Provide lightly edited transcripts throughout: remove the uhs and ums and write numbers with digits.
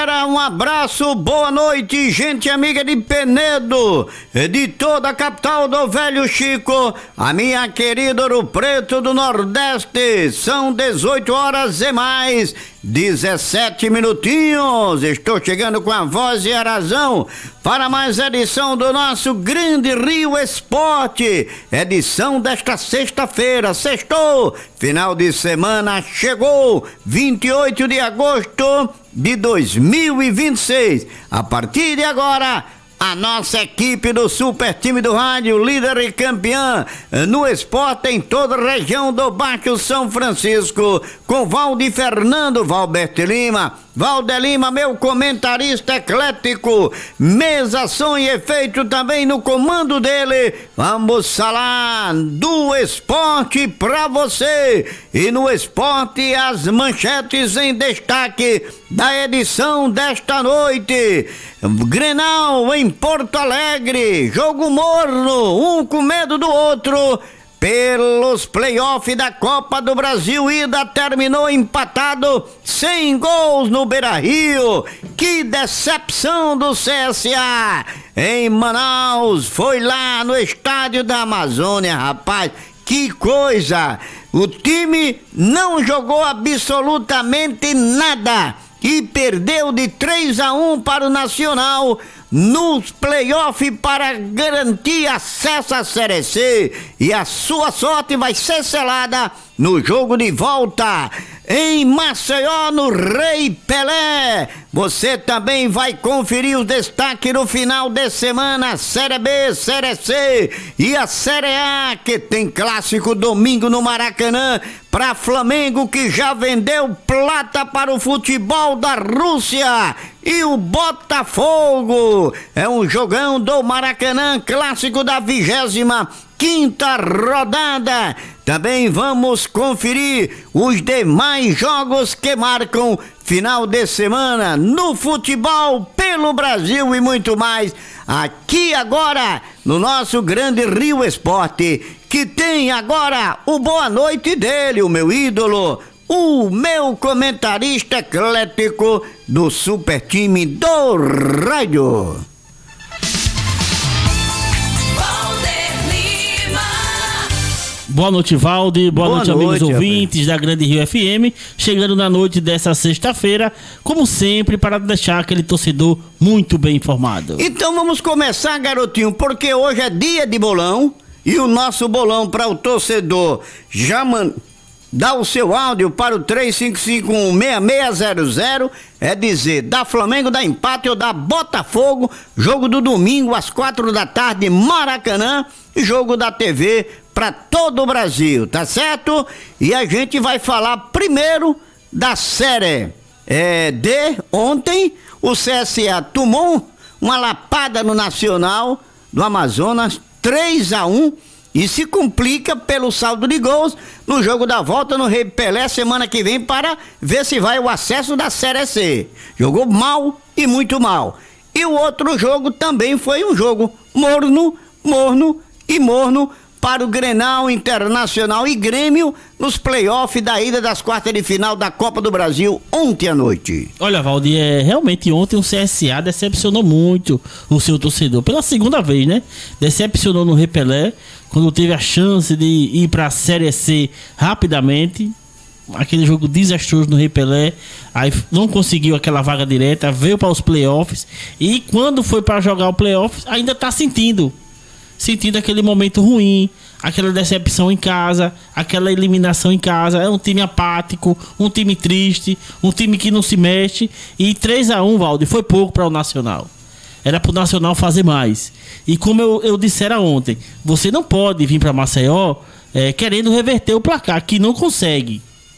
Um abraço, boa noite, gente amiga de Penedo, de toda a capital do Velho Chico, a minha querida Ouro Preto do Nordeste. São 18 horas e mais 17 minutinhos. Estou chegando com a voz e a razão para mais edição do nosso Grande Rio Esporte, edição desta sexta-feira. Sextou, final de semana chegou, 28 de agosto de 2026. A partir de agora, a nossa equipe do Super Time do Rádio, líder e campeã no esporte em toda a região do Baixo São Francisco, com Valdir Fernando, Valberto Lima, Valder Lima, meu comentarista eclético, mesa, som e efeito também no comando dele. Vamos falar do esporte pra você. E no esporte, as manchetes em destaque da edição desta noite. Grenal em Porto Alegre, jogo morno, um com medo do outro. Pelos playoffs da Copa do Brasil, ida terminou empatado, 100 gols no Beira-Rio. Que decepção do CSA em Manaus, foi lá no estádio da Amazônia, rapaz, que coisa. O time não jogou absolutamente nada e perdeu de 3-1 para o Nacional nos playoffs para garantir acesso à Série C, e a sua sorte vai ser selada no jogo de volta em Maceió, no Rei Pelé. Você também vai conferir os destaques no final de semana, Série B, Série C e a Série A, que tem clássico domingo no Maracanã para Flamengo, que já vendeu plata para o futebol da Rússia, e o Botafogo. É um jogão do Maracanã, clássico da 25ª rodada. Também vamos conferir os demais jogos que marcam final de semana no futebol pelo Brasil e muito mais aqui agora no nosso Grande Rio Esporte, que tem agora o boa noite dele, o meu ídolo, o meu comentarista eclético do Super Time do Rádio. Boa noite, Valdir. Boa noite, amigos ouvintes da Grande Rio FM. Chegando na noite dessa sexta-feira, como sempre, para deixar aquele torcedor muito bem informado. Então vamos começar, garotinho, porque hoje é dia de bolão, e o nosso bolão para o torcedor já dá o seu áudio para o 35516600, é dizer, dá Flamengo, dá empate ou dá Botafogo, jogo do domingo às 4 da tarde, Maracanã, jogo da TV para todo o Brasil, tá certo? E a gente vai falar primeiro da Série D. Ontem o CSA tomou uma lapada no Nacional do Amazonas, 3-1, e se complica pelo saldo de gols no jogo da volta no Rei Pelé semana que vem, para ver se vai o acesso da Série C. Jogou mal e muito mal. E o outro jogo também foi um jogo morno para o Grenal, Internacional e Grêmio nos playoffs da ida das quartas de final da Copa do Brasil ontem à noite. Olha, Valdir, realmente ontem o CSA decepcionou muito o seu torcedor. Pela segunda vez, né? Decepcionou no Rei Pelé, quando teve a chance de ir para a Série C rapidamente. Aquele jogo desastroso no Rei Pelé, aí não conseguiu aquela vaga direta, veio para os playoffs, e quando foi para jogar o playoffs, ainda está sentindo aquele momento ruim, aquela decepção em casa, aquela eliminação em casa. É um time apático, um time triste, um time que não se mexe. E 3-1, Valdir, foi pouco para o Nacional. Era para o Nacional fazer mais. E como eu dissera ontem, você não pode vir para Maceió querendo reverter o placar, que não consegue.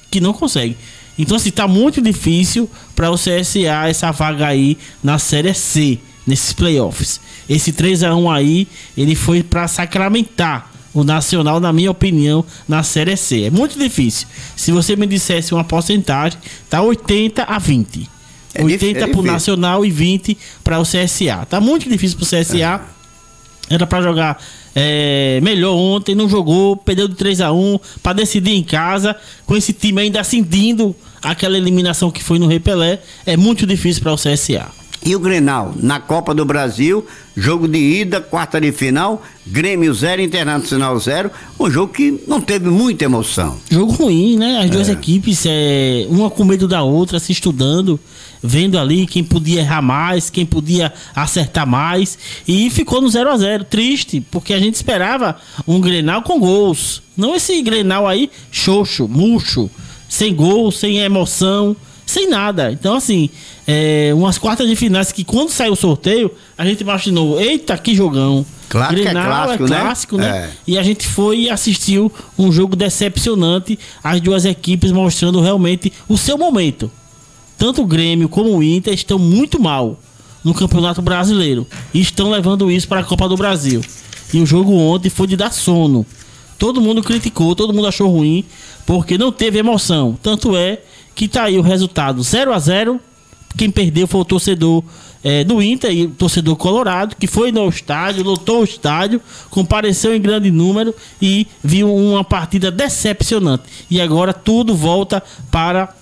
Então, assim, tá muito difícil para o CSA essa vaga aí na Série C, nesses playoffs. Esse 3-1 aí, ele foi para sacramentar o Nacional, na minha opinião, na Série C. É muito difícil. Se você me dissesse uma porcentagem, tá 80-20. 80 pro Nacional e 20 para o CSA. Tá muito difícil pro CSA. Era para jogar melhor ontem, não jogou, perdeu de 3-1 para decidir em casa, com esse time ainda sentindo aquela eliminação que foi no Rei Pelé é muito difícil para o CSA. E o Grenal, na Copa do Brasil, jogo de ida, quarta de final, Grêmio 0, Internacional 0, um jogo que não teve muita emoção. Jogo ruim, né? As duas equipes, uma com medo da outra, se estudando, vendo ali quem podia errar mais, quem podia acertar mais, e ficou no 0-0, triste, porque a gente esperava um Grenal com gols, não esse Grenal aí xoxo, murcho, sem gol, sem emoção, sem nada. Então, assim, umas quartas de finais que quando saiu o sorteio, a gente imaginou, eita, que jogão. Claro Grenal que é clássico, né? E a gente foi e assistiu um jogo decepcionante, as duas equipes mostrando realmente o seu momento. Tanto o Grêmio como o Inter estão muito mal no Campeonato Brasileiro e estão levando isso para a Copa do Brasil. E o jogo ontem foi de dar sono. Todo mundo criticou, todo mundo achou ruim, porque não teve emoção. Tanto é que tá aí o resultado 0-0. Quem perdeu foi o torcedor do Inter e o torcedor colorado, que foi no estádio, lotou o estádio, compareceu em grande número e viu uma partida decepcionante. E agora tudo volta para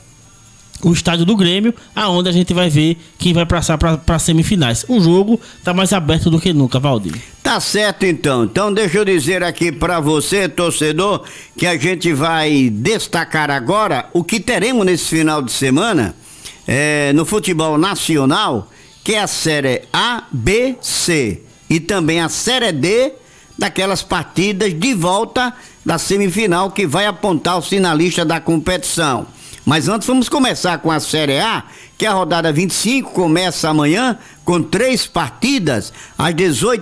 o estádio do Grêmio, aonde a gente vai ver quem vai passar para semifinais. O jogo tá mais aberto do que nunca, Valdir. Tá certo, então. Então deixa eu dizer aqui para você, torcedor, que a gente vai destacar agora o que teremos nesse final de semana no futebol nacional, que é a Série A, B, C e também a Série D, daquelas partidas de volta da semifinal que vai apontar o finalista da competição. Mas antes vamos começar com a Série A, que a rodada 25 começa amanhã com 3 partidas, às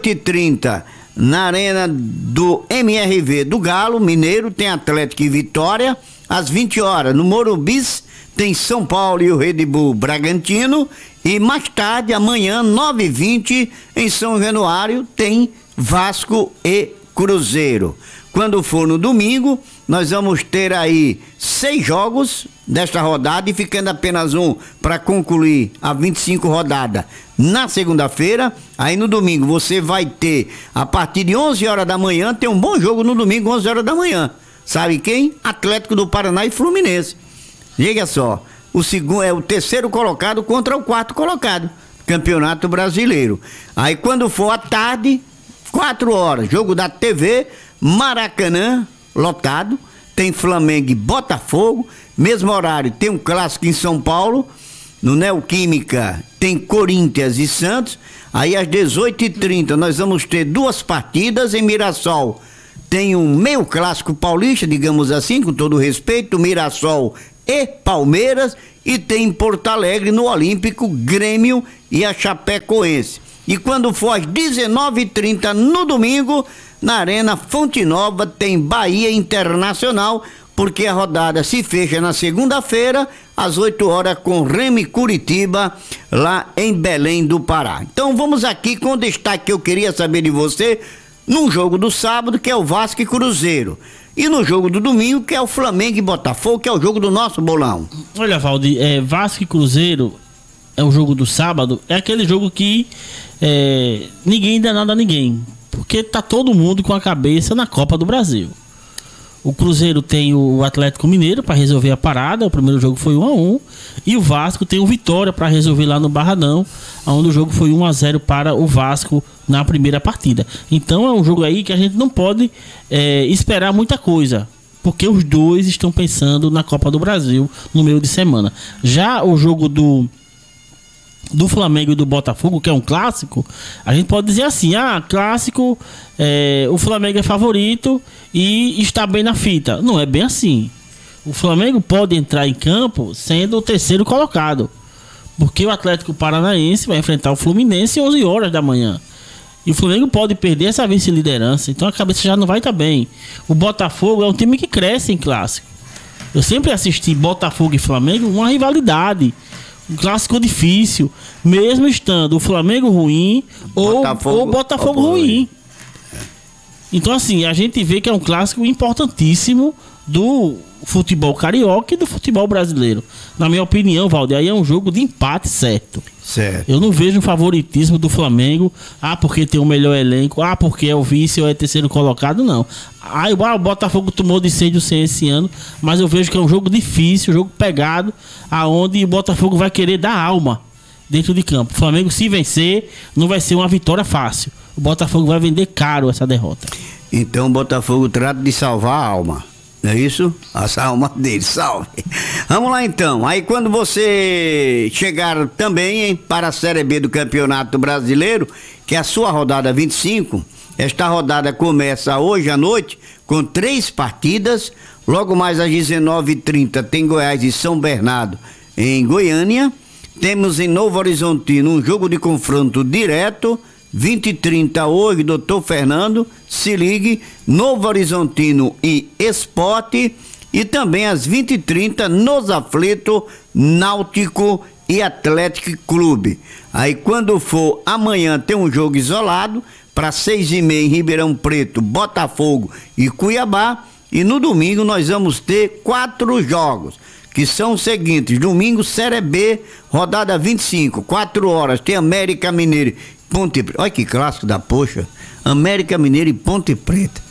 18h30 na arena do MRV do Galo Mineiro, tem Atlético e Vitória. Às 20 horas no Morumbi tem São Paulo e o Red Bull Bragantino. E mais tarde, amanhã, 9h20, em São Januário, tem Vasco e Cruzeiro. Quando for no domingo, nós vamos ter aí 6 jogos desta rodada e ficando apenas um para concluir a 25 rodada na segunda-feira. Aí no domingo você vai ter, a partir de 11 horas da manhã, tem um bom jogo no domingo, 11 horas da manhã. Sabe quem? Atlético do Paraná e Fluminense. Liga só, o terceiro colocado contra o quarto colocado, Campeonato Brasileiro. Aí quando for à tarde, 4 horas, jogo da TV, Maracanã, lotado, tem Flamengo e Botafogo, mesmo horário tem um clássico em São Paulo, no Neoquímica tem Corinthians e Santos. Aí às 18h30 nós vamos ter 2 partidas em Mirassol, tem um meio clássico paulista, digamos assim, com todo respeito, Mirassol e Palmeiras, e tem em Porto Alegre, no Olímpico, Grêmio e a Chapecoense. E quando for às 19h30 no domingo, na Arena Fonte Nova tem Bahia Internacional, porque a rodada se fecha na segunda-feira, às 8 horas, com Remo e Curitiba, lá em Belém do Pará. Então vamos aqui com o destaque que eu queria saber de você, num jogo do sábado, que é o Vasco e Cruzeiro. E no jogo do domingo, que é o Flamengo e Botafogo, que é o jogo do nosso bolão. Olha, Valdir, Vasco e Cruzeiro é o jogo do sábado, é aquele jogo que ninguém dá nada a ninguém, porque tá todo mundo com a cabeça na Copa do Brasil. O Cruzeiro tem o Atlético Mineiro para resolver a parada, o primeiro jogo foi 1-1, e o Vasco tem o Vitória para resolver lá no Barradão, onde o jogo foi 1-0 para o Vasco na primeira partida. Então é um jogo aí que a gente não pode esperar muita coisa, porque os dois estão pensando na Copa do Brasil no meio de semana. Já o jogo do Flamengo e do Botafogo, que é um clássico, a gente pode dizer assim, clássico, o Flamengo é favorito e está bem na fita. Não é bem assim. O Flamengo pode entrar em campo sendo o terceiro colocado, porque o Atlético Paranaense vai enfrentar o Fluminense às 11 horas da manhã. E o Flamengo pode perder essa vice-liderança, então a cabeça já não vai estar bem. O Botafogo é um time que cresce em clássico. Eu sempre assisti Botafogo e Flamengo, uma rivalidade, um clássico difícil, mesmo estando o Flamengo ruim ou o Botafogo ruim. Então assim, a gente vê que é um clássico importantíssimo do futebol carioca e do futebol brasileiro. Na minha opinião, Valdir, aí é um jogo de empate certo. Eu não vejo um favoritismo do Flamengo, porque tem o melhor elenco, porque é o vice ou é terceiro colocado, não. O Botafogo tomou de 6 do 100 esse ano, mas eu vejo que é um jogo difícil, um jogo pegado, aonde o Botafogo vai querer dar alma dentro de campo. O Flamengo, se vencer, não vai ser uma vitória fácil. O Botafogo vai vender caro essa derrota. Então o Botafogo trata de salvar a alma. Não é isso? A alma dele, salve. Vamos lá então. Aí quando você chegar também para a Série B do Campeonato Brasileiro, que é a sua rodada 25, esta rodada começa hoje à noite com 3 partidas. Logo mais às 19h30 tem Goiás e São Bernardo em Goiânia. Temos em Novo Horizontino um jogo de confronto direto. 20h30 hoje, doutor Fernando, se ligue, Novo Horizontino e Esporte, e também às 20h30 nos aflitos, Náutico e Atlético Clube. Aí quando for amanhã tem um jogo isolado, para 6h30 em Ribeirão Preto, Botafogo e Cuiabá, e no domingo nós vamos ter 4 jogos, que são os seguintes: domingo, Série B, rodada 25, 4 horas, tem América Mineiro, Ponte Preta. Olha que clássico da poxa. América Mineiro e Ponte Preta.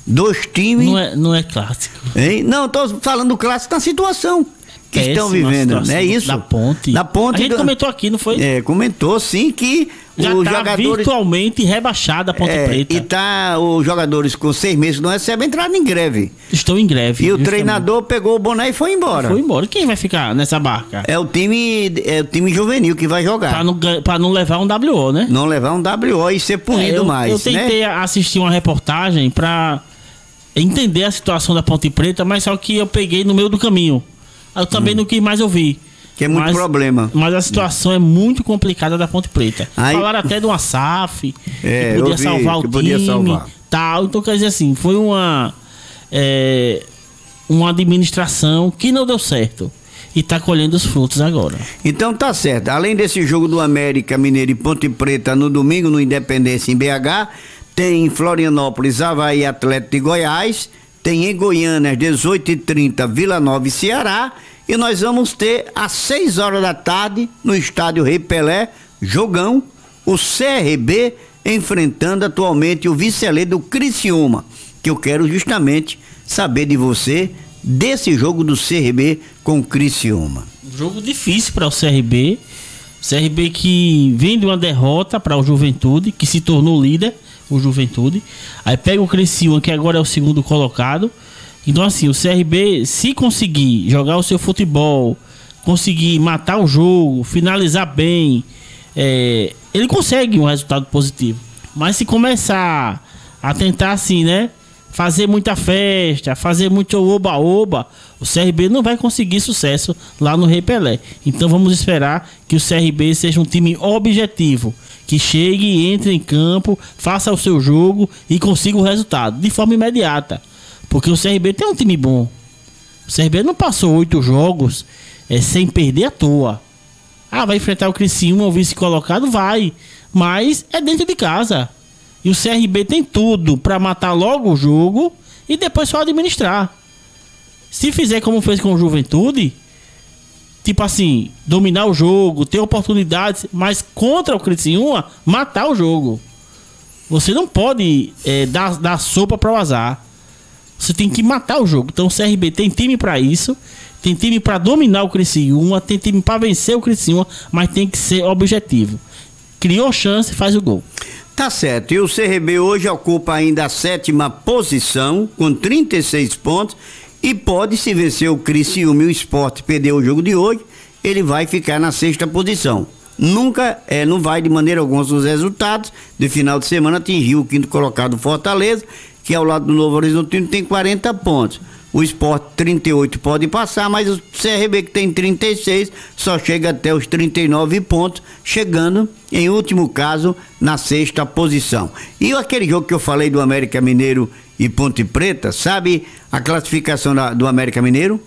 2 times. Não é clássico. Hein? Não, tô falando do clássico da situação que estão vivendo, não é isso? Da Ponte. A gente comentou aqui, não foi? Comentou sim que já os jogadores virtualmente rebaixada a Ponte Preta. E os jogadores com 6 meses que não recebem entraram em greve. Estão em greve. E o treinador pegou o boné e foi embora. E quem vai ficar nessa barca? É o time juvenil que vai jogar. Pra não levar um WO, né? Não levar um WO e ser punido mais. Eu tentei assistir uma reportagem pra entender a situação da Ponte Preta, mas só que eu peguei no meio do caminho. Eu também não quis mais ouvir. Que é muito problema. Mas a situação é muito complicada da Ponte Preta. Falaram até de uma SAF, que podia salvar o time, tal. Então, quer dizer assim, foi uma administração que não deu certo. E tá colhendo os frutos agora. Então tá certo. Além desse jogo do América Mineiro e Ponte Preta no domingo, no Independência em BH, tem em Florianópolis, Avaí, Atlético de Goiás. Tem em Goiânia, às 18h30, Vila Nova e Ceará. E nós vamos ter às 6 horas da tarde, no estádio Rei Pelé, jogão, o CRB enfrentando atualmente o vice-líder do Criciúma. Que eu quero justamente saber de você desse jogo do CRB com o Criciúma. Jogo difícil para o CRB. CRB que vem de uma derrota para o Juventude, que se tornou líder. O Juventude, aí pega o Criciúma, que agora é o segundo colocado. Então assim, o CRB, se conseguir jogar o seu futebol, conseguir matar o jogo, finalizar bem, ele consegue um resultado positivo. Mas se começar a tentar assim, né, fazer muita festa, fazer muito oba-oba, o CRB não vai conseguir sucesso lá no Rei Pelé. Então vamos esperar que o CRB seja um time objetivo, que chegue, entre em campo, faça o seu jogo e consiga o resultado de forma imediata. Porque o CRB tem um time bom. O CRB não passou 8 jogos sem perder à toa. Vai enfrentar o Criciúma, o vice-colocado? Vai. Mas é dentro de casa. E o CRB tem tudo para matar logo o jogo e depois só administrar. Se fizer como fez com o Juventude, tipo assim, dominar o jogo, ter oportunidades, mas contra o Criciúma, matar o jogo. Você não pode dar sopa para o azar. Você tem que matar o jogo. Então o CRB tem time para isso, tem time para dominar o Criciúma, tem time para vencer o Criciúma, mas tem que ser objetivo. Criou chance, faz o gol. Tá certo. E o CRB hoje ocupa ainda a 7ª posição, com 36 pontos, e pode, se vencer o Criciúma e o Sport perder o jogo de hoje, ele vai ficar na 6ª posição. Nunca, não vai de maneira alguma os resultados. De final de semana atingiu o 5º colocado Fortaleza, que ao lado do Novo Horizontino tem 40 pontos. O Sport 38 pode passar, mas o CRB, que tem 36, só chega até os 39 pontos, chegando, em último caso, na 6ª posição. E aquele jogo que eu falei do América Mineiro e Ponte Preta, sabe a classificação do América Mineiro?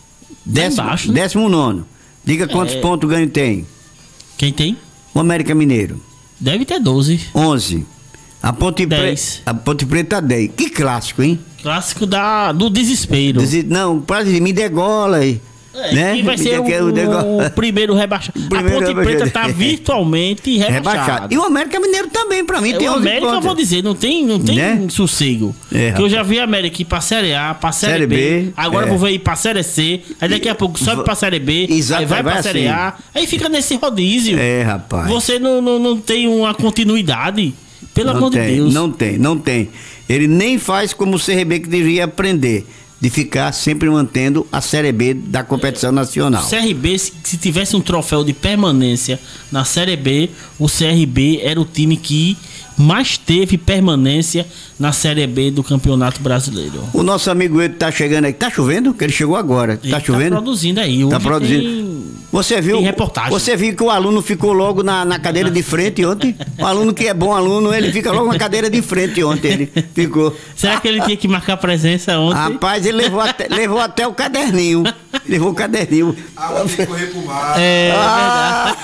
19º. Diga quantos pontos o ganho tem. Quem tem? O América Mineiro. Deve ter 12. 11. A Ponte Preta. 10. A Ponte Preta 10. Que clássico, hein? Clássico do desespero. Não, quase me degola aí. Né? E vai ser o primeiro rebaixado. A Ponte Preta tá virtualmente rebaixada. E o América Mineiro também, pra mim, tem 11 América, pontos. eu vou dizer, não tem Né? sossego. Porque eu já vi a América ir pra Série A, pra Série B, agora eu vou ir pra Série C, aí daqui a pouco sobe pra Série B, Exato, aí vai pra Série assim. A, aí fica nesse rodízio. Rapaz. Você não tem uma continuidade, pelo amor de Deus. Não tem. Ele nem faz como o CRB que deveria aprender, de ficar sempre mantendo a Série B da competição nacional. O CRB, se tivesse um troféu de permanência na Série B, o CRB era o time que mais teve permanência na Série B do Campeonato Brasileiro. O nosso amigo ele tá chegando aí. Tá chovendo? Que ele chegou agora. Tá chovendo? Tá produzindo aí. Tá produzindo. Você viu? Tem reportagem. Você viu que o aluno ficou logo na cadeira de frente ontem? O aluno que é bom aluno, ele fica logo na cadeira de frente ontem. Ele ficou. Será que ele tinha que marcar presença ontem? Rapaz, ele levou até o caderninho. Levou o caderninho. Água tem que correr pro mar. É verdade.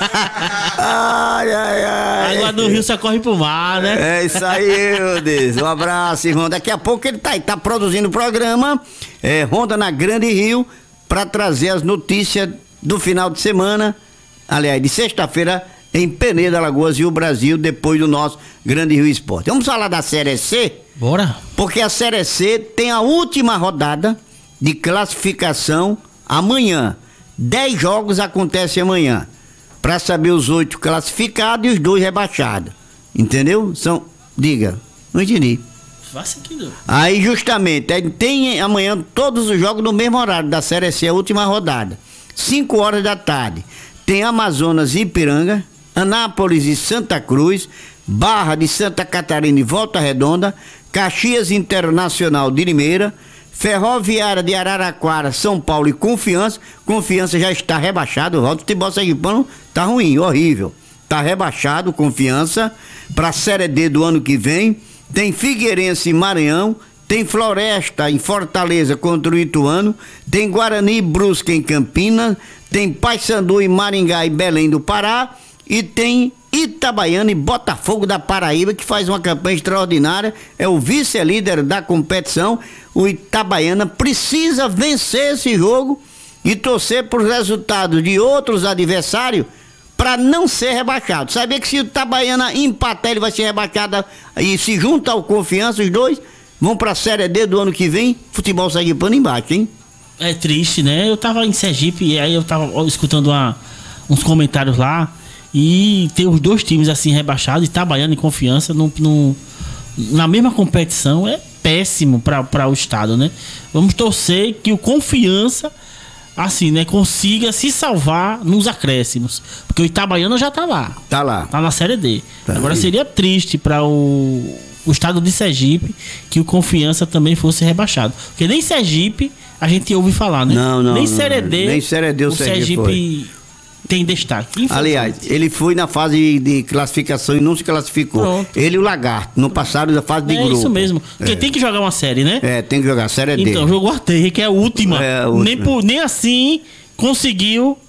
Ai. A água do rio só corre pro mar, né? É isso aí, meu Deus. Um abraço, irmão. Daqui a pouco ele tá aí, tá produzindo o programa Ronda na Grande Rio, pra trazer as notícias do final de semana, aliás, de sexta-feira, em Penedo, Alagoas e o Brasil, depois do nosso Grande Rio Esporte. Vamos falar da Série C? Bora. Porque a Série C tem a última rodada de classificação amanhã. 10 jogos acontecem amanhã, para saber os 8 classificados e os 2 rebaixados. Entendeu? Diga, não entendi. Faz sentido. Aí justamente, tem amanhã todos os jogos no mesmo horário da Série C, a última rodada. 5 horas da tarde. Tem Amazonas e Ipiranga, Anápolis e Santa Cruz, Barra de Santa Catarina e Volta Redonda, Caxias Internacional de Limeira, Ferroviária de Araraquara, São Paulo e Confiança. Confiança já está rebaixado, o futebol sergipano tá ruim, horrível. Tá rebaixado, Confiança, para a Série D do ano que vem. Tem Figueirense e Maranhão, tem Floresta em Fortaleza contra o Ituano, tem Guarani e Brusque em Campinas, tem Paysandu e Maringá e Belém do Pará, e tem Itabaiana e Botafogo da Paraíba, que faz uma campanha extraordinária, é o vice-líder da competição. O Itabaiana precisa vencer esse jogo e torcer por resultados de outros adversários para não ser rebaixado. Sabia que se o Itabaiana empatar, ele vai ser rebaixado e se junta ao Confiança, os dois vão pra Série D do ano que vem. Futebol sergipano embaixo, hein? É triste, né? Eu tava em Sergipe e aí eu tava escutando uns comentários lá e tem os dois times assim rebaixados, Itabaiana e Confiança na mesma competição. É péssimo para o estado, né? Vamos torcer que o Confiança assim, né, consiga se salvar nos acréscimos, porque o Itabaiana já tá lá. Tá na Série D. Agora seria triste para o estado de Sergipe que o Confiança também fosse rebaixado, porque nem Sergipe a gente ouve falar, né? Nem Série D o Sergipe tem destaque. Aliás, ele foi na fase de classificação e não se classificou. Pronto. Ele e o Lagarto, não passaram da fase de grupo. É isso mesmo, porque tem que jogar uma série, né? Tem que jogar a Série D. Então, jogou a T, que é a última. Nem assim conseguiu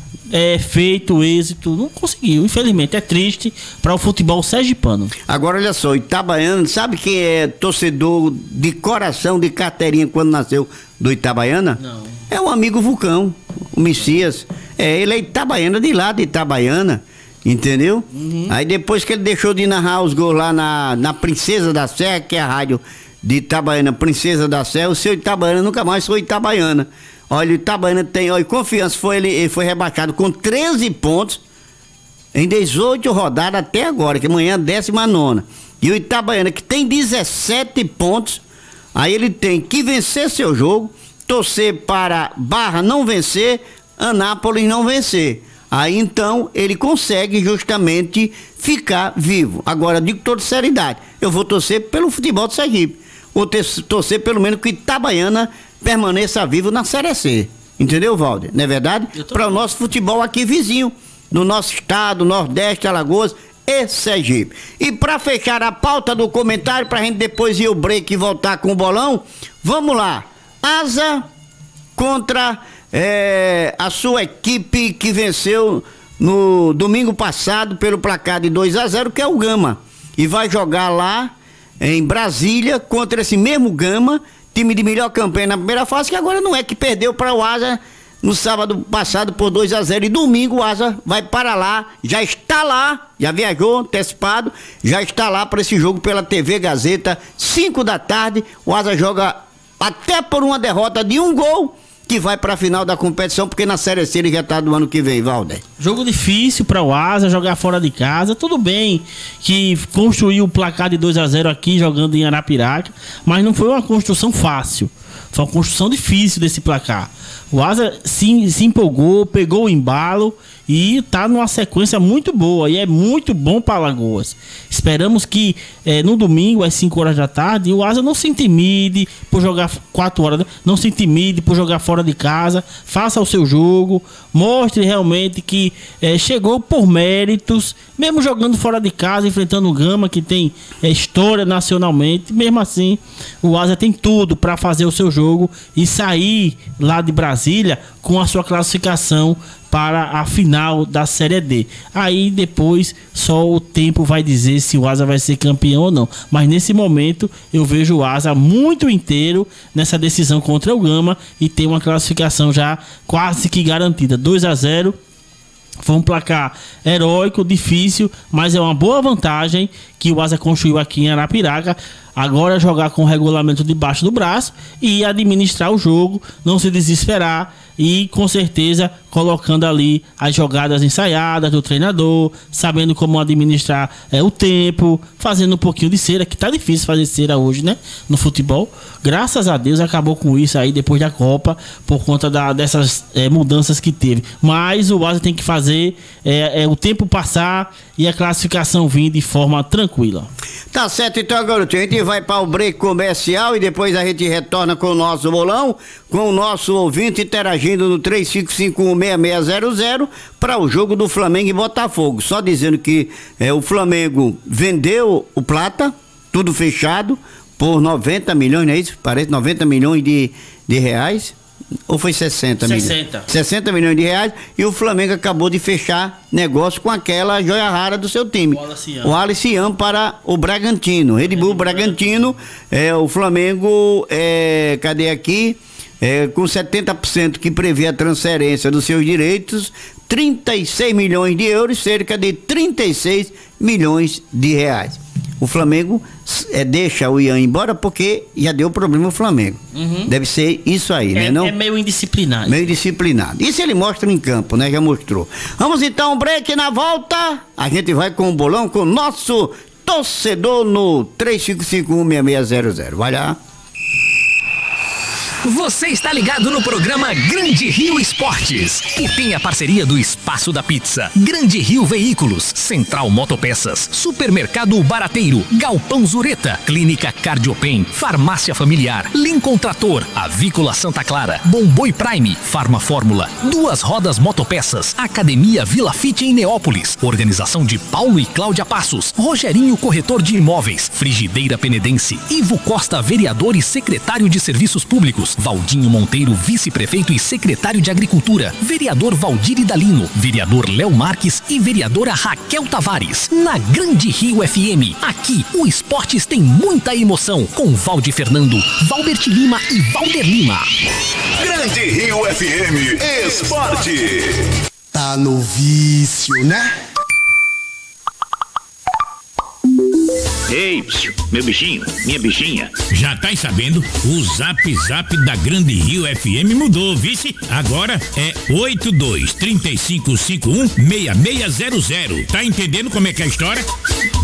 feito êxito, não conseguiu, infelizmente. É triste para o futebol sergipano. Agora, olha só, Itabaiana, sabe quem é torcedor de coração, de carteirinha, quando nasceu do Itabaiana? Não. É o amigo Vulcão, o Messias. Ele é Itabaiana, de lá de Itabaiana, entendeu? Uhum. Aí depois que ele deixou de narrar os gols lá na Princesa da Serra, que é a rádio de Itabaiana, Princesa da Serra, o seu Itabaiana nunca mais foi Itabaiana. Olha, o Itabaiana tem, olha, Confiança, ele foi rebaixado com 13 pontos em 18 rodadas até agora, que amanhã é a 19ª. E o Itabaiana, que tem 17 pontos, aí ele tem que vencer seu jogo, torcer para Barra não vencer, Anápolis não vencer. Aí então ele consegue justamente ficar vivo. Agora, digo com toda seriedade, eu vou torcer pelo futebol do Sergipe. Vou torcer pelo menos que Itabaiana permaneça vivo na Série C. Entendeu, Valder? Não é verdade? Para o nosso futebol aqui vizinho, no nosso estado, Nordeste, Alagoas e Sergipe. E para fechar a pauta do comentário, para a gente depois ir ao break e voltar com o bolão, vamos lá. Asa contra a sua equipe que venceu no domingo passado pelo placar de 2-0, que é o Gama. e vai jogar lá em Brasília contra esse mesmo Gama, time de melhor campanha na primeira fase, que agora não é que perdeu para o Asa no sábado passado por 2-0, e domingo o Asa vai para lá, já está lá, já viajou antecipado, já está lá para esse jogo pela TV Gazeta, 5 da tarde, o Asa joga até por uma derrota de 1 gol, que vai para a final da competição, porque na Série C ele já tá do ano que vem, Valder. Jogo difícil para o Asa, jogar fora de casa, tudo bem que construiu o placar de 2-0 aqui, jogando em Arapiraca, mas não foi uma construção fácil, foi uma construção difícil desse placar. O Asa se empolgou, pegou o embalo e tá numa sequência muito boa, e é muito bom para Alagoas. Esperamos que no domingo às 5 horas da tarde o Asa não se intimide por jogar 4 horas, não se intimide por jogar fora de casa, faça o seu jogo, mostre realmente que chegou por méritos, mesmo jogando fora de casa, enfrentando o Gama, que tem história nacionalmente. Mesmo assim, o Asa tem tudo para fazer o seu jogo e sair lá de Brasília com a sua classificação para a final da Série D. Aí depois só o tempo vai dizer se o Asa vai ser campeão ou não. Mas nesse momento eu vejo o Asa muito inteiro nessa decisão contra o Gama e tem uma classificação já quase que garantida. 2-0. Foi um placar heróico, difícil, mas é uma boa vantagem que o Asa construiu aqui em Arapiraca. Agora jogar com o regulamento debaixo do braço e administrar o jogo, não se desesperar e com certeza colocando ali as jogadas ensaiadas do treinador, sabendo como administrar o tempo, fazendo um pouquinho de cera, que tá difícil fazer cera hoje, né, no futebol. Graças a Deus acabou com isso aí depois da Copa, por conta dessas mudanças que teve. Mas o Asa tem que fazer o tempo passar e a classificação vir de forma tranquila. Tá certo, então, garotinho, a gente vai para o break comercial e depois a gente retorna com o nosso bolão, com o nosso ouvinte interagindo no 35516600 para o jogo do Flamengo e Botafogo. Só dizendo que o Flamengo vendeu o Plata, tudo fechado, por 90 milhões, não é isso? Parece 90 milhões de reais. Ou foi 60 milhões? 60 milhões de reais, e o Flamengo acabou de fechar negócio com aquela joia rara do seu time, o Alician para o Bragantino, Red Bull Bragantino. O Flamengo, cadê aqui? Com 70% que prevê a transferência dos seus direitos, 36 milhões de euros, cerca de 36 milhões de reais. O Flamengo deixa o Ian embora porque já deu problema o Flamengo. Uhum. Deve ser isso aí, né? Não? É meio indisciplinado. Meio disciplinado. Isso ele mostra em campo, né? Já mostrou. Vamos então, break. Na volta, a gente vai com o bolão com o nosso torcedor no 35516600. Vai lá. Você está ligado no programa Grande Rio Esportes, que tem a parceria do Espaço da Pizza, Grande Rio Veículos, Central Motopeças, Supermercado Barateiro, Galpão Zureta, Clínica Cardiopen, Farmácia Familiar, Lincoln Trator, Avícola Santa Clara, Bomboi Prime, Farma Fórmula, Duas Rodas Motopeças, Academia Vila Fit em Neópolis, Organização de Paulo e Cláudia Passos, Rogerinho Corretor de Imóveis, Frigideira Penedense, Ivo Costa, vereador e secretário de Serviços Públicos, Valdinho Monteiro, vice-prefeito e secretário de Agricultura, vereador Valdir Idalino, vereador Léo Marques e vereadora Raquel Tavares. Na Grande Rio FM, aqui o Esportes tem muita emoção, com Valdir Fernando, Valbert Lima e Valder Lima. Grande Rio FM Esporte. Tá no vício, né? Ei, meu bichinho, minha bichinha. Já tá sabendo? O Zap Zap da Grande Rio FM mudou, vice? Agora é 82-3551-6600. Tá entendendo como é que é a história?